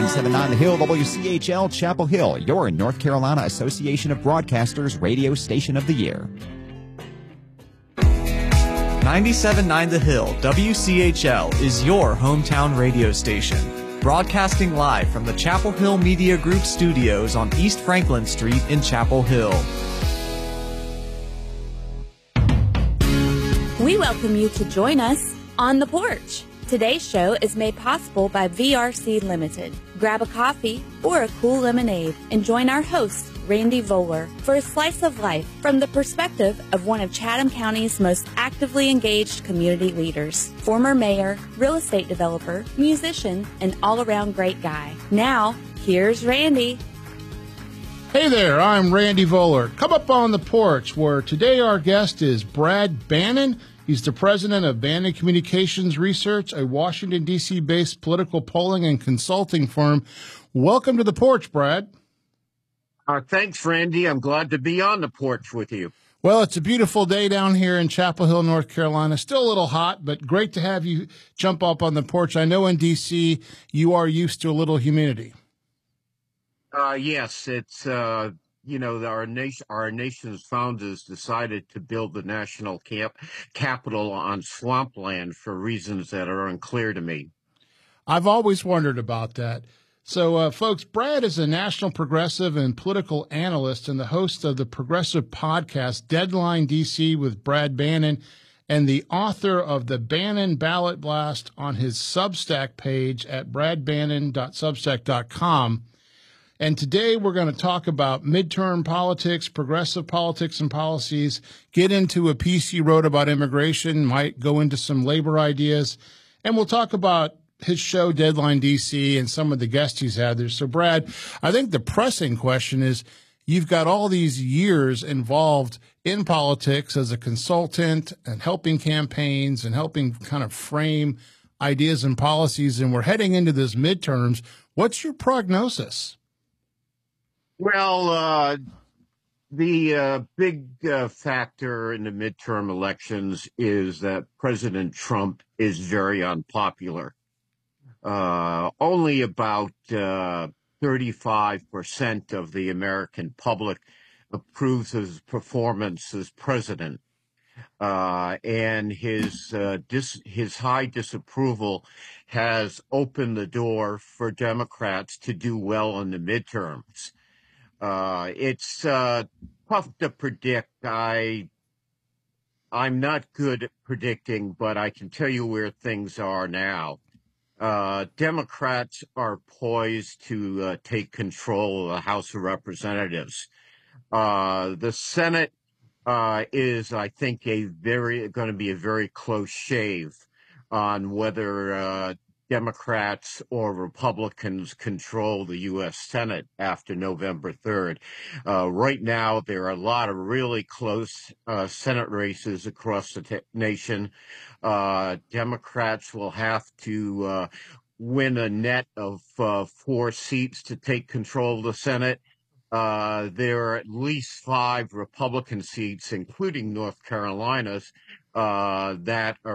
97.9 The Hill, WCHL, Chapel Hill, your North Carolina Association of Broadcasters radio station of the year. 97.9 The Hill, WCHL, is your hometown radio station. Broadcasting live from the Chapel Hill Media Group studios on East Franklin Street in Chapel Hill. We welcome you to join us on The Porch. Today's show is made possible by VRC Limited. Grab a coffee or a cool lemonade and join our host, Randy Voller, for a slice of life from the perspective of one of Chatham County's most actively engaged community leaders, former mayor, real estate developer, musician, and all-around great guy. Now, here's Randy. Hey there, I'm Randy Voller. Come up on The Porch, where today our guest is Brad Bannon. He's the president of Bannon Communications Research, a Washington, D.C.-based political polling and consulting firm. Welcome to The Porch, Brad. Thanks, Randy. I'm glad to be on The Porch with you. Well, it's a beautiful day down here in Chapel Hill, North Carolina. Still a little hot, but great to have you jump up on the porch. I know in D.C. you are used to a little humidity. Yes, it's, our nation's founders decided to build the national capital on swampland for reasons that are unclear to me. I've always wondered about that. So, folks, Brad is a national progressive and political analyst and the host of the progressive podcast Deadline DC with Brad Bannon, and the author of the Bannon Ballot Blast on his Substack page at bradbannon.substack.com. And today we're going to talk about midterm politics, progressive politics and policies, get into a piece he wrote about immigration, might go into some labor ideas, and we'll talk about his show, Deadline DC, and some of the guests he's had there. So, Brad, I think the pressing question is, you've got all these years involved in politics as a consultant and helping campaigns and helping kind of frame ideas and policies, and we're heading into this midterms. What's your prognosis? Well, the big factor in the midterm elections is that President Trump is very unpopular. Only about 35% of the American public approves of his performance as president. And his high disapproval has opened the door for Democrats to do well in the midterms. It's tough to predict. I'm not good at predicting, but I can tell you where things are now. Democrats are poised to take control of the House of Representatives. The Senate is, I think, going to be a very close shave on whether Democrats or Republicans control the U.S. Senate after November 3rd. Right now, there are a lot of really close Senate races across the nation. Democrats will have to win a net of 4 seats to take control of the Senate. There are at least 5 Republican seats, including North Carolina's, that are